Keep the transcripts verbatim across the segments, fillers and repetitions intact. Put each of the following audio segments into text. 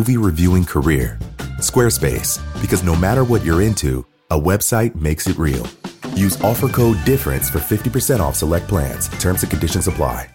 movie reviewing career? Squarespace, because no matter what you're into, a website makes it real. Use offer code DIFFERENCE for fifty percent off select plans. Terms and conditions apply.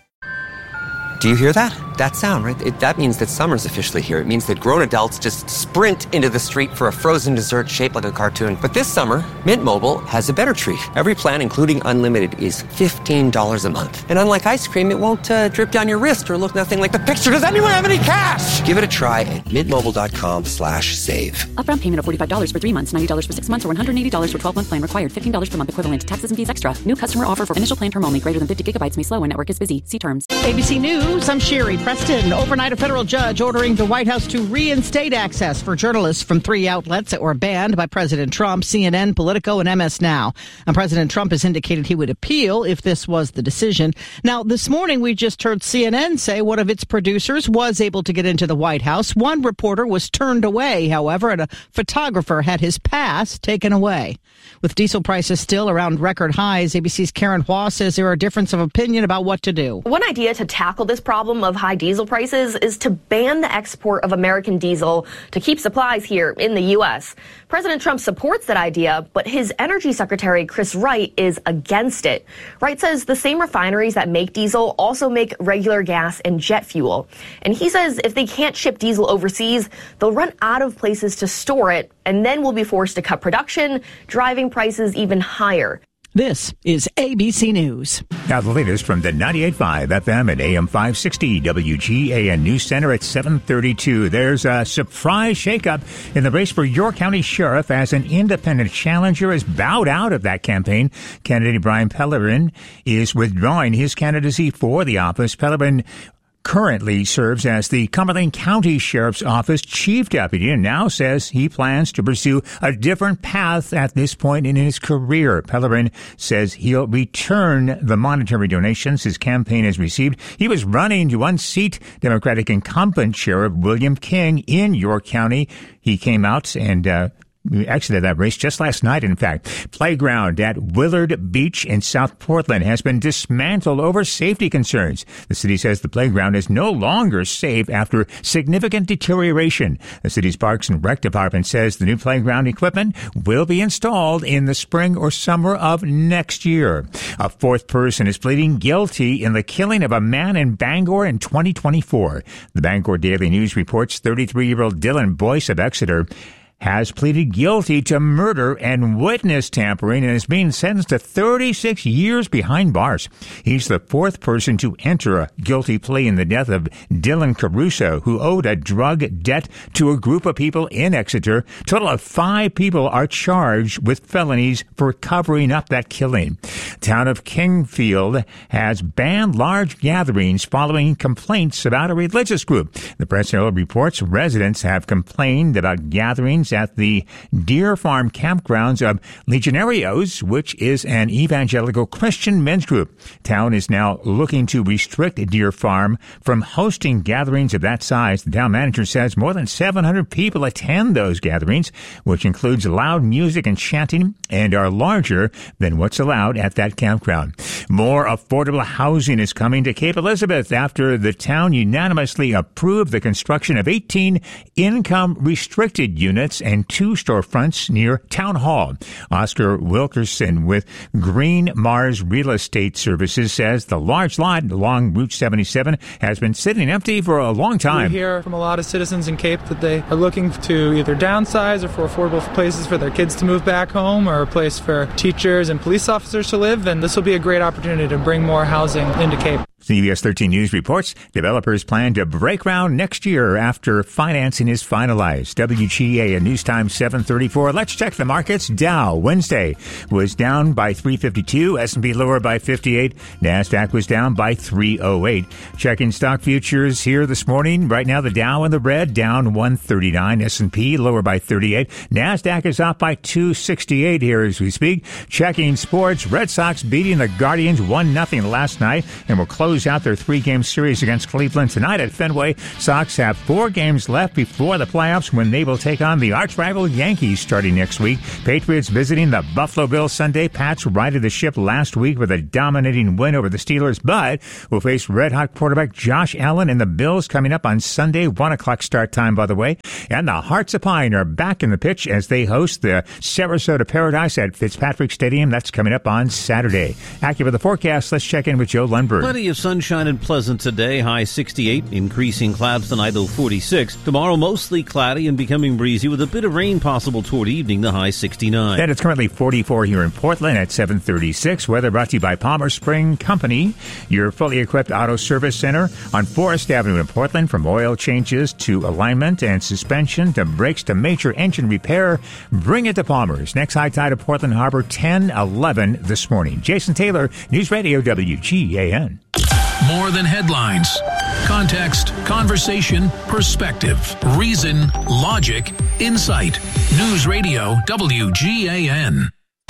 Do you hear that? That sound, right? It, that means that summer's officially here. It means that grown adults just sprint into the street for a frozen dessert shaped like a cartoon. But this summer, Mint Mobile has a better treat. Every plan, including unlimited, is fifteen dollars a month. And unlike ice cream, it won't uh, drip down your wrist or look nothing like the picture. Does anyone have any cash? Give it a try at mintmobile.com slash save. Upfront payment of forty-five dollars for three months, ninety dollars for six months, or one hundred eighty dollars for twelve-month plan required. fifteen dollars per month equivalent. Taxes and fees extra. New customer offer for initial plan term only. Greater than fifty gigabytes may slow when network is busy. See terms. A B C News, I'm Sherry Preston. Overnight, a federal judge ordering the White House to reinstate access for journalists from three outlets that were banned by President Trump, C N N, Politico, and M S Now. And President Trump has indicated he would appeal if this was the decision. Now, this morning, we just heard C N N say one of its producers was able to get into the White House. One reporter was turned away, however, and a photographer had his pass taken away. With diesel prices still around record highs, A B C's Karen Hua says there are differences of opinion about what to do. One idea to tackle this problem of high diesel prices is to ban the export of American diesel to keep supplies here in the U S. President Trump supports that idea, but his Energy Secretary, Chris Wright, is against it. Wright says the same refineries that make diesel also make regular gas and jet fuel. And he says if they can't ship diesel overseas, they'll run out of places to store it, and then we'll be forced to cut production, driving prices even higher. This is A B C News. Now the latest from the ninety-eight point five F M and A M five sixty W G A N News Center at seven thirty-two. There's a surprise shakeup in the race for York County Sheriff as an independent challenger has bowed out of that campaign. Candidate Brian Pellerin is withdrawing his candidacy for the office. Pellerin currently serves as the Cumberland County Sheriff's Office Chief Deputy and now says he plans to pursue a different path at this point in his career. Pellerin says he'll return the monetary donations his campaign has received. He was running to unseat Democratic incumbent Sheriff William King in York County. He came out and uh We exited that race just last night, in fact. Playground at Willard Beach in South Portland has been dismantled over safety concerns. The city says the playground is no longer safe after significant deterioration. The city's Parks and Rec Department says the new playground equipment will be installed in the spring or summer of next year. A fourth person is pleading guilty in the killing of a man in Bangor in twenty twenty-four. The Bangor Daily News reports thirty-three-year-old Dylan Boyce of Exeter has pleaded guilty to murder and witness tampering and is being sentenced to thirty-six years behind bars. He's the fourth person to enter a guilty plea in the death of Dylan Caruso, who owed a drug debt to a group of people in Exeter. A total of five people are charged with felonies for covering up that killing. Town of Kingfield has banned large gatherings following complaints about a religious group. The Press Herald reports residents have complained about gatherings at the Deer Farm campgrounds of Legionarios, which is an evangelical Christian men's group. Town is now looking to restrict Deer Farm from hosting gatherings of that size. The town manager says more than seven hundred people attend those gatherings, which includes loud music and chanting, and are larger than what's allowed at that campground. More affordable housing is coming to Cape Elizabeth after the town unanimously approved the construction of eighteen income-restricted units and two storefronts near Town Hall. Oscar Wilkerson with Green Mars Real Estate Services says the large lot along Route seventy-seven has been sitting empty for a long time. We hear from a lot of citizens in Cape that they are looking to either downsize or for affordable places for their kids to move back home or a place for teachers and police officers to live, and this will be a great opportunity to bring more housing into Cape. C B S thirteen News reports developers plan to break ground next year after financing is finalized. W G A and News Time seven thirty-four. Let's check the markets. Dow Wednesday was down by three fifty-two. S and P lower by fifty-eight. NASDAQ was down by three oh eight. Checking stock futures here this morning. Right now the Dow in the red, down one thirty-nine. S and P lower by thirty-eight. NASDAQ is up by two sixty-eight here as we speak. Checking sports. Red Sox beating the Guardians one nothing last night and will close close out their three-game series against Cleveland tonight at Fenway. Sox have four games left before the playoffs when they will take on the arch-rival Yankees starting next week. Patriots visiting the Buffalo Bills Sunday. Pats righted the ship last week with a dominating win over the Steelers, but will face red-hot quarterback Josh Allen and the Bills coming up on Sunday. One o'clock start time, by the way. And the Hearts of Pine are back in the pitch as they host the Sarasota Paradise at Fitzpatrick Stadium. That's coming up on Saturday. Accurate the forecast. Let's check in with Joe Lundberg. Plenty of sunshine and pleasant today. High sixty-eight, increasing clouds tonight, low forty-six. Tomorrow, mostly cloudy and becoming breezy with a bit of rain possible toward evening, the high sixty-nine. And it's currently forty-four here in Portland at seven thirty-six. Weather brought to you by Palmer Spring Company, your fully equipped auto service center on Forest Avenue in Portland. From oil changes to alignment and suspension to brakes to major engine repair, bring it to Palmer's. Next high tide of Portland Harbor, ten eleven this morning. Jason Taylor, News Radio W G A N. More than headlines. Context, conversation, perspective, reason, logic, insight. News Radio W G A N.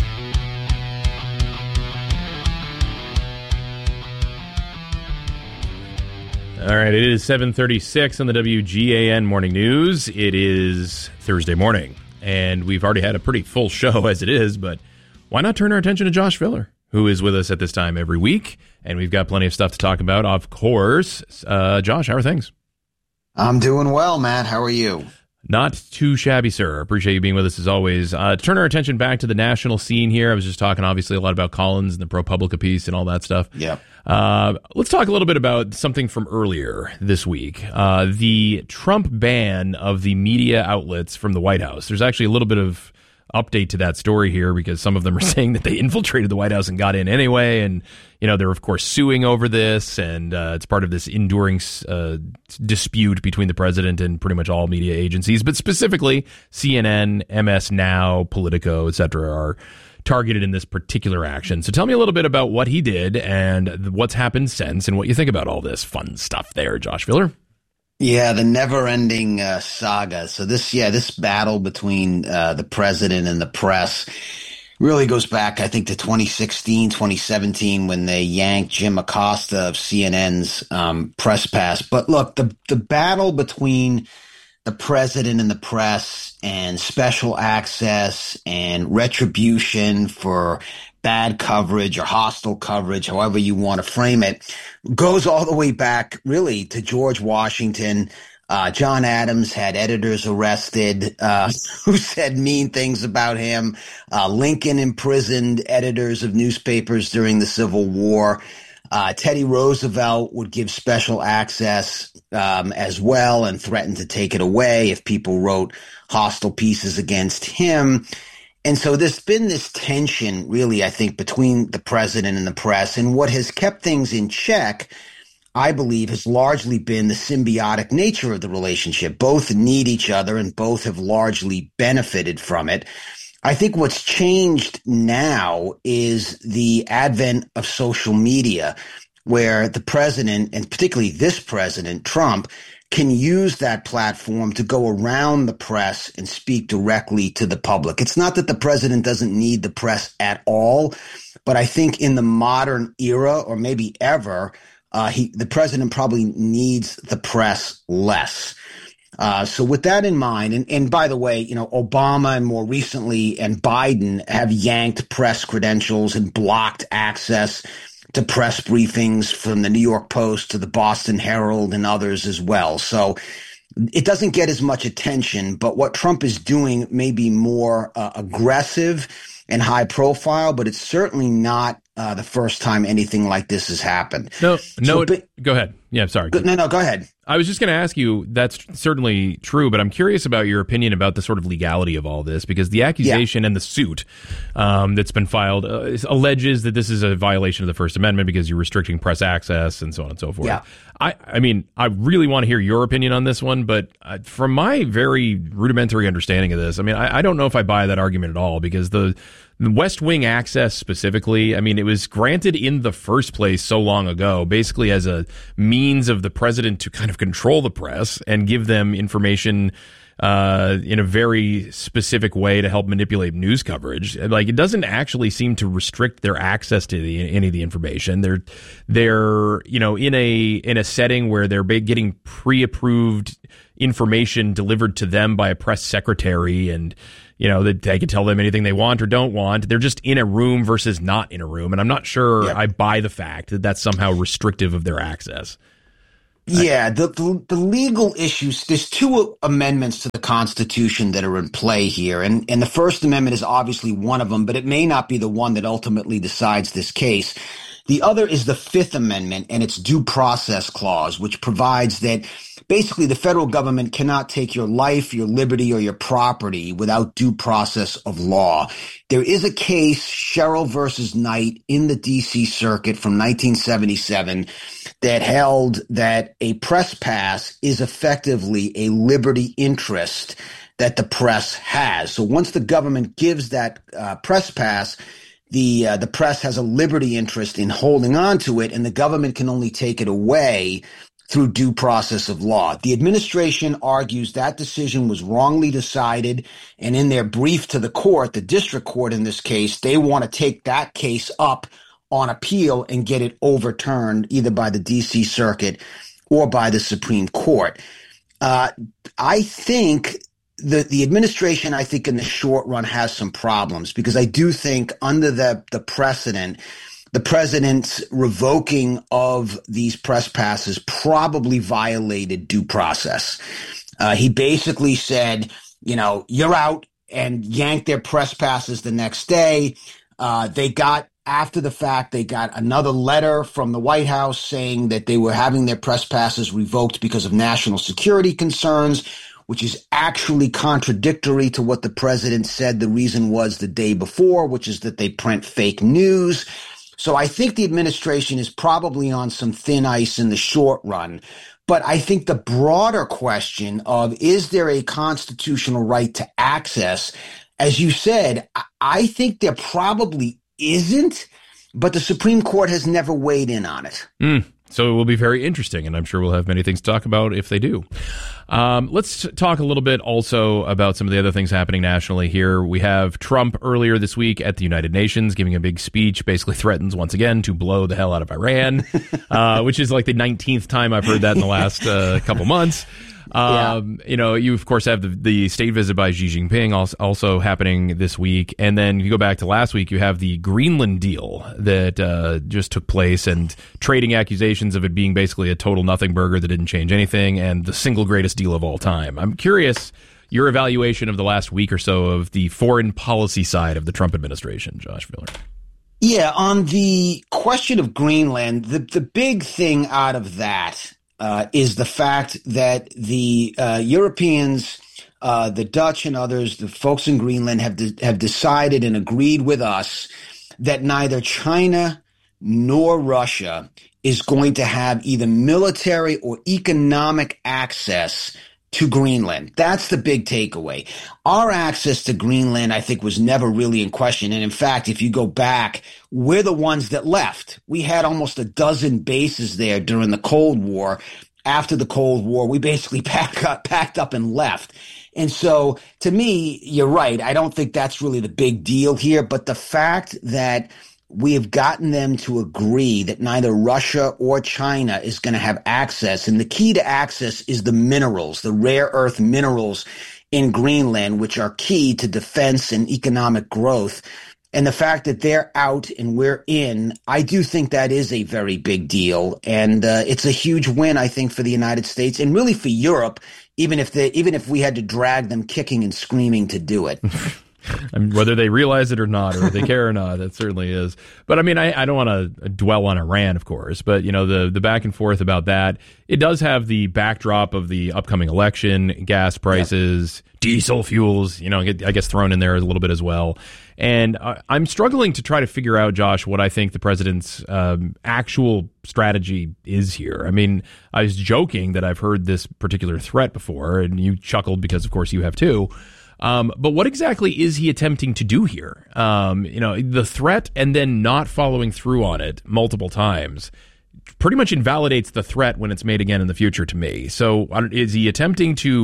All right, it is seven thirty-six on the W G A N Morning News. It is Thursday morning, and we've already had a pretty full show as it is, but why not turn our attention to Josh Filler, who is with us at this time every week, and we've got plenty of stuff to talk about, of course. Uh, Josh, how are things? I'm doing well, Matt. How are you? Not too shabby, sir. Appreciate you being with us as always. Uh, to turn our attention back to the national scene here, I was just talking obviously a lot about Collins and the ProPublica piece and all that stuff. Yeah. Uh, let's talk a little bit about something from earlier this week. Uh, the Trump ban of the media outlets from the White House. There's actually a little bit of update to that story here because some of them are saying that they infiltrated the White House and got in anyway. And, you know, they're, of course, suing over this. And uh, it's part of this enduring uh, dispute between the president and pretty much all media agencies. But specifically, C N N, M S Now, Politico, et cetera, are targeted in this particular action. So tell me a little bit about what he did and what's happened since and what you think about all this fun stuff there, Josh Filler. Yeah, the never-ending uh, saga. So this, yeah, this battle between uh, the president and the press really goes back, I think, to twenty sixteen, twenty seventeen, when they yanked Jim Acosta of C N N's um, press pass. But look, the the battle between the president and the press and special access and retribution for bad coverage or hostile coverage, however you want to frame it, goes all the way back really to George Washington. Uh, John Adams had editors arrested uh, who said mean things about him. Uh, Lincoln imprisoned editors of newspapers during the Civil War. Uh, Teddy Roosevelt would give special access um, as well and threaten to take it away if people wrote hostile pieces against him. And so there's been this tension, really, I think, between the president and the press. And what has kept things in check, I believe, has largely been the symbiotic nature of the relationship. Both need each other and both have largely benefited from it. I think what's changed now is the advent of social media, where the president, and particularly this president, Trump, can use that platform to go around the press and speak directly to the public. It's not that the president doesn't need the press at all, but I think in the modern era, or maybe ever, uh, he, the president probably needs the press less. Uh, so with that in mind, and, and by the way, you know, Obama and more recently and Biden have yanked press credentials and blocked access to press briefings from the New York Post to the Boston Herald and others as well. So it doesn't get as much attention, but what Trump is doing may be more uh, aggressive and high profile, but it's certainly not uh, the first time anything like this has happened. No, no, so, but, go ahead. Yeah, sorry. No, no, go ahead. I was just going to ask you, that's certainly true, but I'm curious about your opinion about the sort of legality of all this, because the accusation yeah. and the suit um, that's been filed uh, alleges that this is a violation of the First Amendment because you're restricting press access and so on and so forth. Yeah. I, I mean, I really want to hear your opinion on this one, but uh, from my very rudimentary understanding of this, I mean, I, I don't know if I buy that argument at all, because the The West Wing access specifically, I mean, it was granted in the first place so long ago, basically as a means of the president to kind of control the press and give them information uh, in a very specific way to help manipulate news coverage. Like, it doesn't actually seem to restrict their access to the, any of the information. They're, they're, you know, in a, in a setting where they're getting pre-approved information delivered to them by a press secretary, and, you know, that they can tell them anything they want or don't want. They're just in a room versus not in a room. And I'm not sure yep. I buy the fact that that's somehow restrictive of their access. Yeah, the, the the legal issues, there's two amendments to the Constitution that are in play here. And, and the First Amendment is obviously one of them, but it may not be the one that ultimately decides this case. The other is the Fifth Amendment and its due process clause, which provides that basically the federal government cannot take your life, your liberty, or your property without due process of law. There is a case, Sherrill versus Knight, in the D C Circuit from nineteen seventy-seven that held that a press pass is effectively a liberty interest that the press has. So once the government gives that uh, press pass, the uh, the press has a liberty interest in holding on to it, and the government can only take it away through due process of law. The administration argues that decision was wrongly decided, and in their brief to the court, the district court in this case, they want to take that case up on appeal and get it overturned either by the D C Circuit or by the Supreme Court. Uh, I think the the administration, I think in the short run has some problems, because I do think under the, the precedent, the president's revoking of these press passes probably violated due process. Uh, he basically said, you know, you're out, and yanked their press passes the next day. Uh, they got, after the fact, they got another letter from the White House saying that they were having their press passes revoked because of national security concerns, which is actually contradictory to what the president said the reason was the day before, which is that they print fake news. So I think the administration is probably on some thin ice in the short run. But I think the broader question of, is there a constitutional right to access? As you said, I think there probably isn't, but the Supreme Court has never weighed in on it. Mm. So it will be very interesting, and I'm sure we'll have many things to talk about if they do. Um, let's talk a little bit also about some of the other things happening nationally here. We have Trump earlier this week at the United Nations giving a big speech, basically threatens once again to blow the hell out of Iran, uh, which is like the nineteenth time I've heard that in the last uh, couple months. Um, yeah. You know, you of course have the, the state visit by Xi Jinping also, also happening this week. And then you go back to last week, you have the Greenland deal that uh, just took place, and trading accusations of it being basically a total nothing burger that didn't change anything, and the single greatest deal of all time. I'm curious your evaluation of the last week or so of the foreign policy side of the Trump administration, Josh Miller. Yeah, on the question of Greenland, the, the big thing out of that Uh, is the fact that the uh, Europeans, uh, the Dutch and others, the folks in Greenland have de- have decided and agreed with us that neither China nor Russia is going to have either military or economic access to Greenland. That's the big takeaway. Our access to Greenland, I think, was never really in question. And in fact, if you go back, we're the ones that left. We had almost a dozen bases there during the Cold War. After the Cold War, we basically packed up, packed up and left. And so, to me, you're right. I don't think that's really the big deal here. But the fact that we have gotten them to agree that neither Russia or China is going to have access. And the key to access is the minerals, the rare earth minerals in Greenland, which are key to defense and economic growth. And the fact that they're out and we're in, I do think that is a very big deal. And uh, it's a huge win, I think, for the United States and really for Europe, even if they, even if we had to drag them kicking and screaming to do it. I mean, whether they realize it or not, or they care or not, it certainly is. But I mean, I, I don't want to dwell on Iran, of course, but you know, the, the back and forth about that, it does have the backdrop of the upcoming election, gas prices, yep. diesel fuels, you know, I guess thrown in there a little bit as well. And uh, I'm struggling to try to figure out, Josh, what I think the president's um, actual strategy is here. I mean, I was joking that I've heard this particular threat before, and you chuckled because, of course, you have too. Um, but what exactly is he attempting to do here? Um, you know, the threat and then not following through on it multiple times pretty much invalidates the threat when it's made again in the future to me. So is he attempting to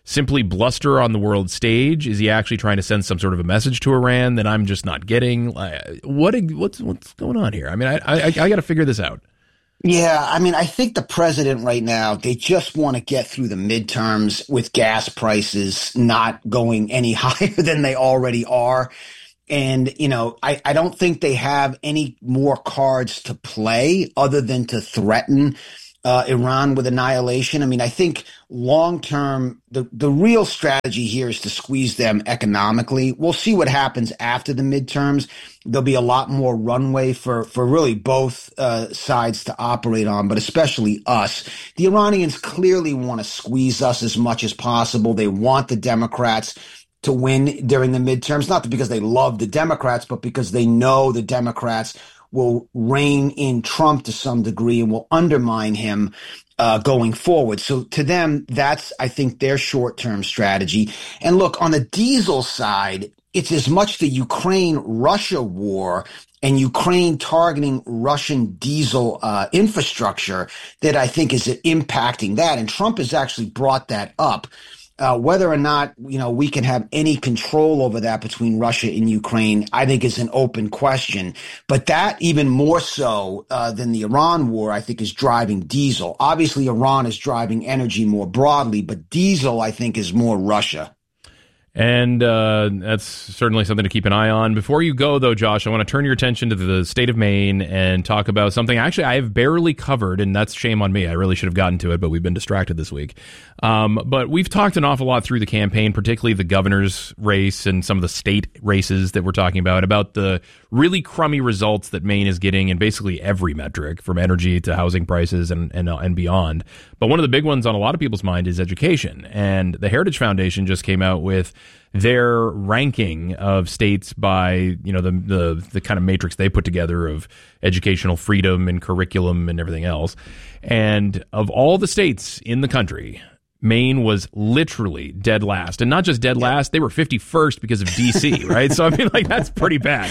simply bluster on the world stage? Is he actually trying to send some sort of a message to Iran that I'm just not getting? What what's what's going on here? I mean, I I, I got to figure this out. Yeah, I mean, I think the president right now, they just want to get through the midterms with gas prices not going any higher than they already are. And, you know, I, I don't think they have any more cards to play other than to threaten uh, Iran with annihilation. I mean, I think long term, the, the real strategy here is to squeeze them economically. We'll see what happens after the midterms. There'll be a lot more runway for, for really both uh, sides to operate on, but especially us. The Iranians clearly want to squeeze us as much as possible. They want the Democrats to win during the midterms, not because they love the Democrats, but because they know the Democrats will rein in Trump to some degree and will undermine him uh, going forward. So to them, that's, I think, their short-term strategy. And look, on the diesel side, it's as much the Ukraine-Russia war and Ukraine targeting Russian diesel uh, infrastructure that I think is impacting that. And Trump has actually brought that up. Uh, whether or not, you know, we can have any control over that between Russia and Ukraine, I think is an open question. But that even more so uh, than the Iran war, I think, is driving diesel. Obviously, Iran is driving energy more broadly, but diesel, I think, is more Russia. And uh, that's certainly something to keep an eye on. Before you go, though, Josh, I want to turn your attention to the state of Maine and talk about something actually I have barely covered, and that's shame on me. I really should have gotten to it, but we've been distracted this week. Um, but we've talked an awful lot through the campaign, particularly the governor's race and some of the state races that we're talking about, about the really crummy results that Maine is getting in basically every metric, from energy to housing prices and, and, uh, and beyond. But one of the big ones on a lot of people's mind is education. And the Heritage Foundation just came out with their ranking of states by, you know, the, the the kind of matrix they put together of educational freedom and curriculum and everything else. And of all the states in the country, Maine was literally dead last. And not just dead last, they were fifty-first because of D C, right? So, I mean, like, that's pretty bad.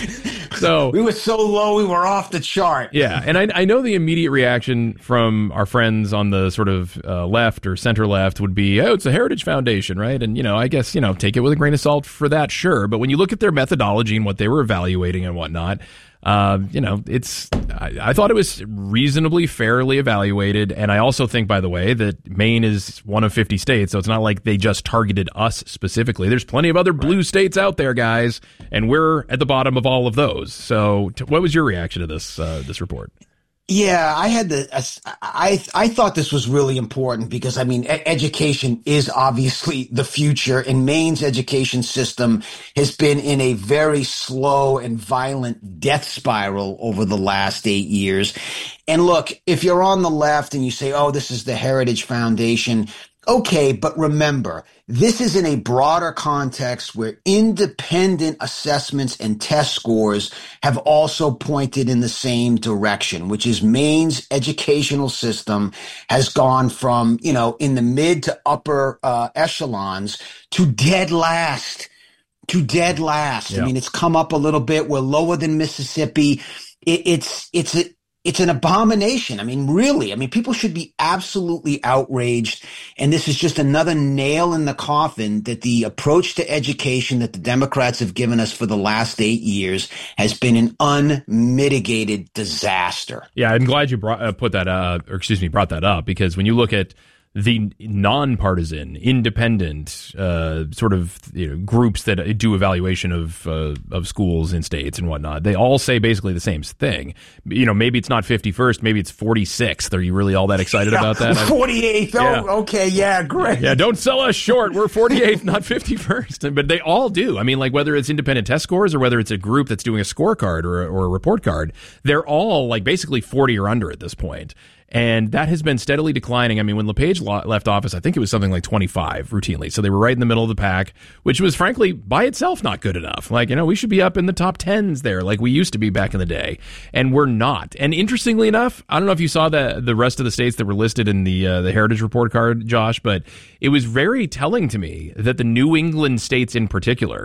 So we were so low, we were off the chart. Yeah. And I, I know the immediate reaction from our friends on the sort of uh, left or center left would be, oh, it's a Heritage Foundation, right? And, you know, I guess, you know, take it with a grain of salt for that, sure. But when you look at their methodology and what they were evaluating and whatnot, Uh, you know, it's, I, I thought it was reasonably fairly evaluated. And I also think, by the way, that Maine is one of fifty states. So it's not like they just targeted us specifically. There's plenty of other blue states out there, guys. And we're at the bottom of all of those. So t- what was your reaction to this, uh, this report? Yeah, I had the, I, I thought this was really important because, I mean, e- education is obviously the future, and Maine's education system has been in a very slow and violent death spiral over the last eight years. And look, if you're on the left and you say, oh, this is the Heritage Foundation, okay, but remember, this is in a broader context where independent assessments and test scores have also pointed in the same direction, which is Maine's educational system has gone from, you know, in the mid to upper uh, echelons to dead last, to dead last. Yeah. I mean, it's come up a little bit. We're lower than Mississippi. It, it's, it's a, It's an abomination. I mean, really, I mean, people should be absolutely outraged. And this is just another nail in the coffin that the approach to education that the Democrats have given us for the last eight years has been an unmitigated disaster. Yeah, I'm glad you brought, uh, put that, uh, or excuse me, brought that up, because when you look at the nonpartisan, independent uh, sort of, you know, groups that do evaluation of uh, of schools in states and whatnot, they all say basically the same thing. You know, maybe it's not fifty-first, maybe it's forty-sixth. Are you really all that excited yeah, about that? forty-eighth. Oh, yeah. Okay, yeah, great. Yeah, don't sell us short. We're forty-eighth, not fifty-first. But they all do. I mean, like, whether it's independent test scores or whether it's a group that's doing a scorecard or, or a report card, they're all like basically forty or under at this point. And that has been steadily declining. I mean, when LePage left office, I think it was something like twenty-five routinely. So they were right in the middle of the pack, which was frankly by itself not good enough. Like, you know, we should be up in the top tens there like we used to be back in the day. And we're not. And interestingly enough, I don't know if you saw the the rest of the states that were listed in the uh, the Heritage Report card, Josh, but it was very telling to me that the New England states in particular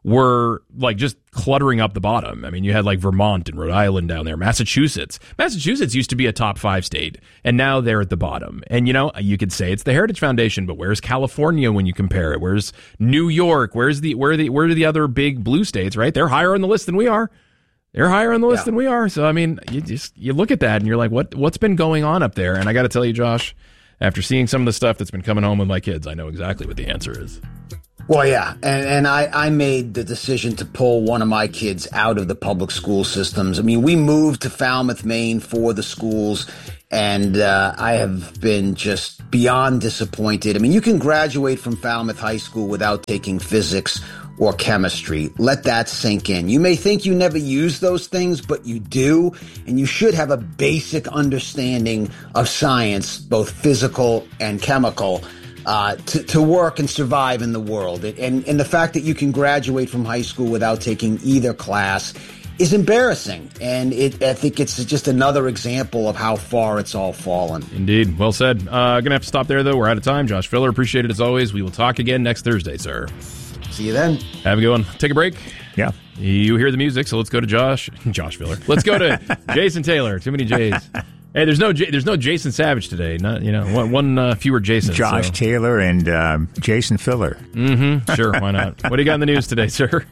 were like just cluttering up the bottom. I mean, you had like Vermont and Rhode Island down there, Massachusetts. Massachusetts used to be a top five state, and now they're at the bottom. And, you know, you could say it's the Heritage Foundation, but where's California when you compare it? Where's New York? Where's the where are the where are the other big blue states, right? They're higher on the list than we are. They're higher on the list yeah. than we are. So, I mean, you just you look at that and you're like, what what's been going on up there? And I got to tell you, Josh, after seeing some of the stuff that's been coming home with my kids, I know exactly what the answer is. Well, yeah, and, and I, I made the decision to pull one of my kids out of the public school systems. I mean, we moved to Falmouth, Maine for the schools, and uh, I have been just beyond disappointed. I mean, you can graduate from Falmouth High School without taking physics or chemistry. Let that sink in. You may think you never use those things, but you do, and you should have a basic understanding of science, both physical and chemical, Uh, to, to work and survive in the world. And, and the fact that you can graduate from high school without taking either class is embarrassing. And it, I think it's just another example of how far it's all fallen. Indeed. Well said. Uh, going to have to stop there, though. We're out of time. Josh Filler, appreciate it as always. We will talk again next Thursday, sir. See you then. Have a good one. Take a break. Yeah. You hear the music, so let's go to Josh. Josh Filler. Let's go to Jason Taylor. Too many J's. Hey, there's no J- there's no Jason Savage today. Not you know one, one uh, fewer Jason. Josh so. Taylor and um, Jason Filler. Mm-hmm. Sure, why not? What do you got in the news today, sir?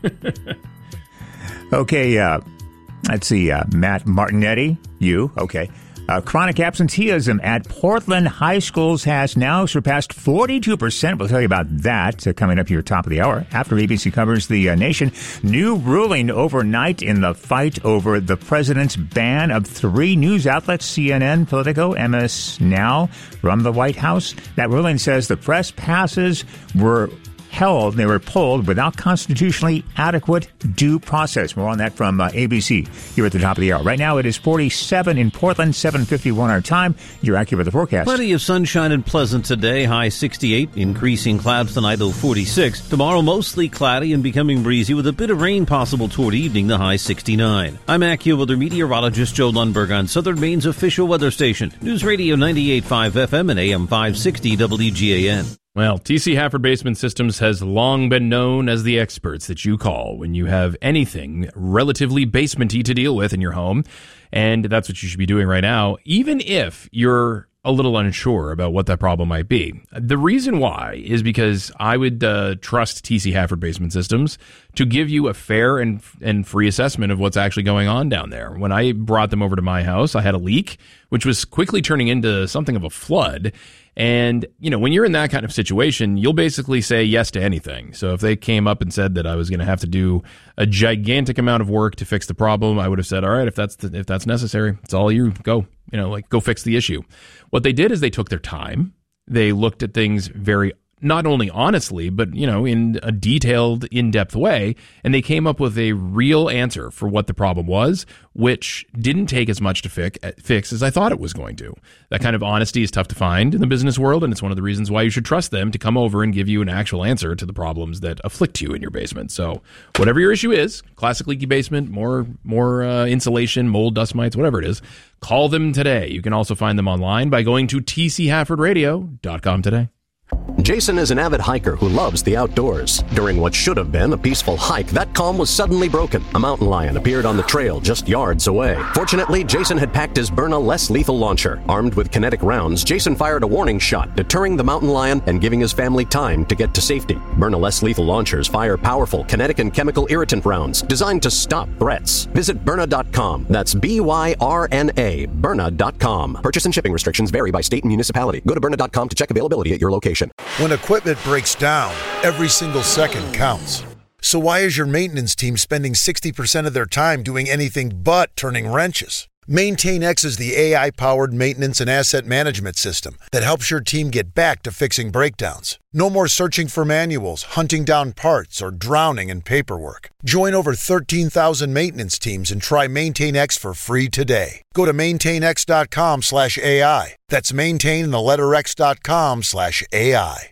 okay, uh, let's see. Uh, Matt Martinetti, you okay? Uh, chronic absenteeism at Portland high schools has now surpassed forty-two percent. We'll tell you about that uh, coming up here top of the hour after A B C covers the uh, nation. New ruling overnight in the fight over the president's ban of three news outlets, C N N, Politico, M S Now, from the White House. That ruling says the press passes were held, they were pulled without constitutionally adequate due process. More on that from uh, A B C here at the top of the hour. Right now it is forty-seven in Portland, seven fifty-one our time. You're accurate with the forecast. Plenty of sunshine and pleasant today, high sixty-eight, increasing clouds tonight, low forty-six. Tomorrow mostly cloudy and becoming breezy with a bit of rain possible toward evening, the high sixty-nine. I'm AccuWeather meteorologist Joe Lundberg on Southern Maine's official weather station, News Radio ninety-eight point five F M and A M five sixty W G A N. Well, T C Hafford Basement Systems has long been known as the experts that you call when you have anything relatively basementy to deal with in your home. And that's what you should be doing right now, even if you're a little unsure about what that problem might be. The reason why is because I would uh, trust T C Hafford Basement Systems to give you a fair and and free assessment of what's actually going on down there. When I brought them over to my house, I had a leak, which was quickly turning into something of a flood. And, you know, when you're in that kind of situation, you'll basically say yes to anything. So if they came up and said that I was going to have to do a gigantic amount of work to fix the problem, I would have said, all right, if that's the, if that's necessary, it's all you. Go, you know, like go fix the issue. What they did is they took their time. They looked at things very not only honestly, but, you know, in a detailed, in-depth way. And they came up with a real answer for what the problem was, which didn't take as much to fix, fix as I thought it was going to. That kind of honesty is tough to find in the business world, and it's one of the reasons why you should trust them to come over and give you an actual answer to the problems that afflict you in your basement. So whatever your issue is, classic leaky basement, more more uh, insulation, mold, dust mites, whatever it is, call them today. You can also find them online by going to T C Hafford Radio dot com today. Jason is an avid hiker who loves the outdoors. During what should have been a peaceful hike, that calm was suddenly broken. A mountain lion appeared on the trail just yards away. Fortunately, Jason had packed his Byrna less lethal launcher. Armed with kinetic rounds, Jason fired a warning shot, deterring the mountain lion and giving his family time to get to safety. Byrna less lethal launchers fire powerful kinetic and chemical irritant rounds designed to stop threats. Visit Byrna dot com. That's B Y R N A, Byrna dot com. Purchase and shipping restrictions vary by state and municipality. Go to Byrna dot com to check availability at your location. When equipment breaks down, every single second counts. So why is your maintenance team spending sixty percent of their time doing anything but turning wrenches? MaintainX is the A I-powered maintenance and asset management system that helps your team get back to fixing breakdowns. No more searching for manuals, hunting down parts, or drowning in paperwork. Join over thirteen thousand maintenance teams and try MaintainX for free today. Go to maintainx.com slash AI. That's maintain the letter x.com slash AI.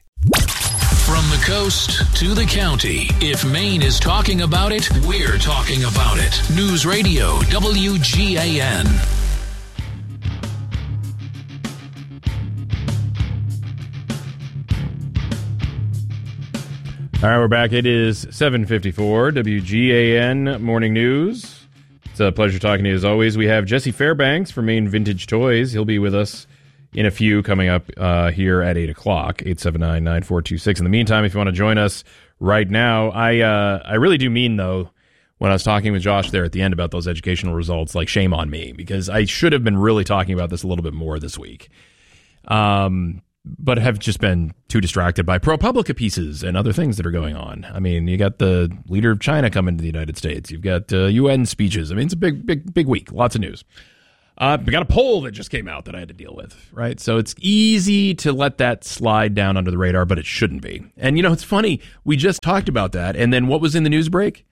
From the coast to the county, if Maine is talking about it, we're talking about it. News Radio W G A N. All right, we're back. It is seven fifty-four, W G A N Morning News. It's a pleasure talking to you as always. We have Jesse Fairbanks from Maine Vintage Toys. He'll be with us in a few coming up uh, here at eight o'clock, eight seven nine, nine four two six. In the meantime, if you want to join us right now, I uh, I really do mean, though, when I was talking with Josh there at the end about those educational results, like, shame on me, because I should have been really talking about this a little bit more this week. Um... but have just been too distracted by ProPublica pieces and other things that are going on. I mean, you got the leader of China coming to the United States. You've got uh, U N speeches. I mean, it's a big, big, big week. Lots of news. Uh, we got a poll that just came out that I had to deal with, right? So it's easy to let that slide down under the radar, but it shouldn't be. And, you know, it's funny. We just talked about that. And then what was in the news break?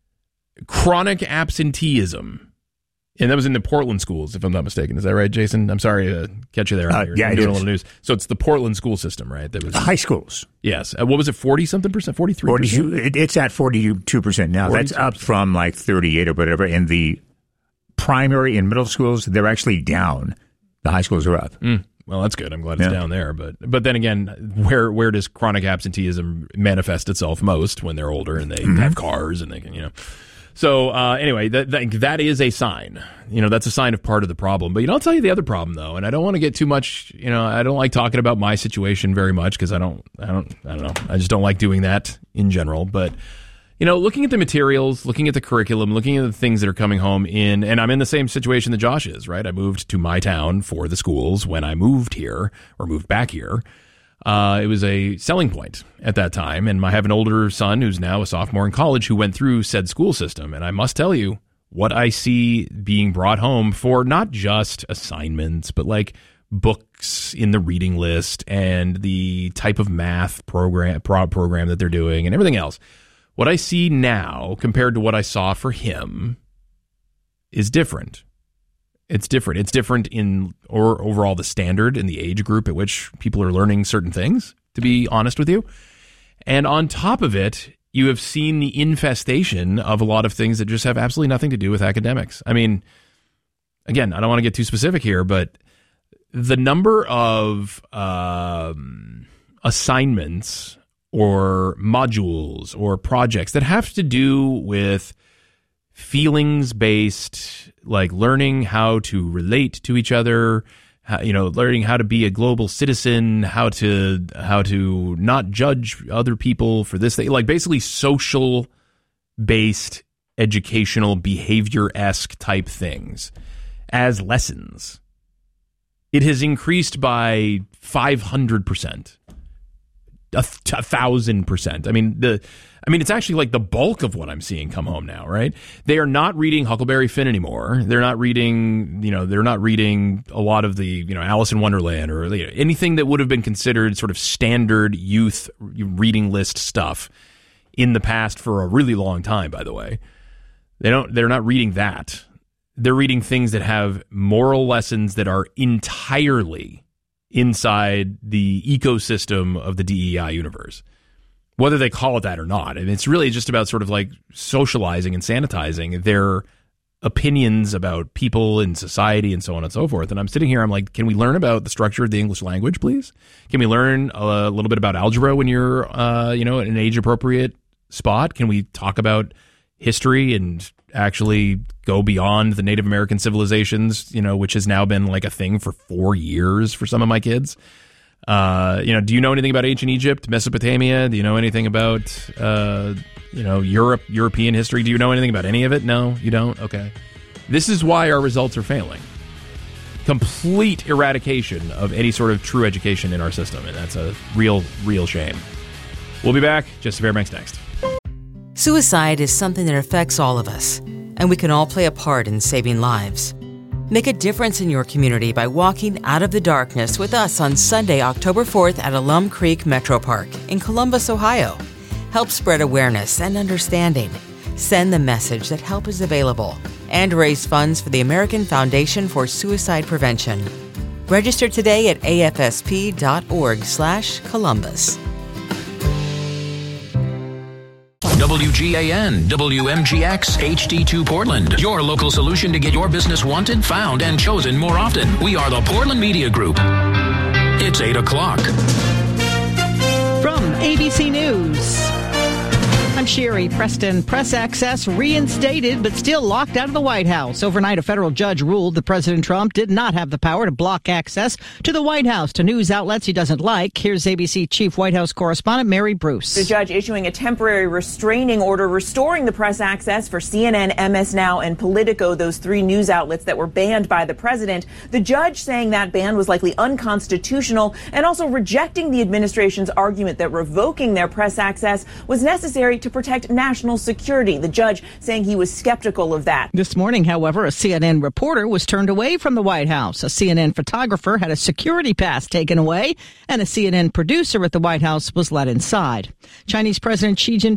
Chronic absenteeism. And that was in the Portland schools, if I'm not mistaken. Is that right, Jason? I'm sorry to catch you there. Uh, You're yeah, doing it a is. little news. So it's the Portland school system, right? That was high schools. Yes. Uh, what was it? Forty something percent? Forty-three. forty-two. It, it's at forty-two percent now. forty-two percent. That's up from like thirty-eight or whatever. In the primary and middle schools, they're actually down. The high schools are up. Mm. Well, that's good. I'm glad it's Yeah. down there. But but then again, where where does chronic absenteeism manifest itself most? When they're older and they Mm-hmm. have cars and they can, you know. So uh, anyway, that, that that is a sign. You know, that's a sign of part of the problem. But you know, I'll tell you the other problem though, and I don't want to get too much. You know, I don't like talking about my situation very much because I don't, I don't, I don't know. I just don't like doing that in general. But you know, looking at the materials, looking at the curriculum, looking at the things that are coming home in, and I'm in the same situation that Josh is. Right, I moved to my town for the schools when I moved here or moved back here. Uh, it was a selling point at that time. And I have an older son who's now a sophomore in college who went through said school system. And I must tell you, what I see being brought home for not just assignments, but like books in the reading list and the type of math program, pro- program that they're doing and everything else. What I see now compared to what I saw for him is different. It's different. It's different in or overall the standard in the age group at which people are learning certain things, to be honest with you. And on top of it, you have seen the infestation of a lot of things that just have absolutely nothing to do with academics. I mean, again, I don't want to get too specific here, but the number of um, assignments or modules or projects that have to do with feelings-based, like learning how to relate to each other, how, you know, learning how to be a global citizen, how to how to not judge other people for this thing, like basically social-based, educational, behavior-esque type things as lessons. It has increased by five hundred percent. A, th- a thousand percent. I mean, the, I mean, it's actually like the bulk of what I'm seeing come home now, right? They are not reading Huckleberry Finn anymore. They're not reading, you know, they're not reading a lot of the, you know, Alice in Wonderland or you know, anything that would have been considered sort of standard youth reading list stuff in the past for a really long time, by the way. They don't, they're not reading that. They're reading things that have moral lessons that are entirely inside the ecosystem of the D E I universe, whether they call it that or not. And it's really just about sort of like socializing and sanitizing their opinions about people and society and so on and so forth. And I'm sitting here, I'm like, can we learn about the structure of the English language, please? Can we learn a little bit about algebra when you're, uh, you know, in an age-appropriate spot? Can we talk about history and actually go beyond the Native American civilizations, you know, which has now been like a thing for four years for some of my kids? Uh, you know, do you know anything about ancient Egypt, Mesopotamia? Do you know anything about, uh, you know, Europe, European history? Do you know anything about any of it? No, you don't? Okay. This is why our results are failing. Complete eradication of any sort of true education in our system. And that's a real, real shame. We'll be back. Jesse Fairbanks next. Suicide is something that affects all of us, and we can all play a part in saving lives. Make a difference in your community by walking out of the darkness with us on Sunday, October fourth at Alum Creek Metro Park in Columbus, Ohio. Help spread awareness and understanding. Send the message that help is available and raise funds for the American Foundation for Suicide Prevention. Register today at afsp.org slash Columbus. W G A N, W M G X, H D two Portland. Your local solution to get your business wanted, found, and chosen more often. We are the Portland Media Group. It's eight o'clock. From A B C News, Sherry, Preston. Press access reinstated, but still locked out of the White House. Overnight, a federal judge ruled that President Trump did not have the power to block access to the White House to news outlets he doesn't like. Here's A B C Chief White House correspondent Mary Bruce. The judge issuing a temporary restraining order restoring the press access for C N N, M S Now, and Politico, those three news outlets that were banned by the president. The judge saying that ban was likely unconstitutional and also rejecting the administration's argument that revoking their press access was necessary to protect national security. The judge saying he was skeptical of that. This morning, however, a C N N reporter was turned away from the White House. A C N N photographer had a security pass taken away, and a C N N producer at the White House was let inside. Chinese President Xi Jinping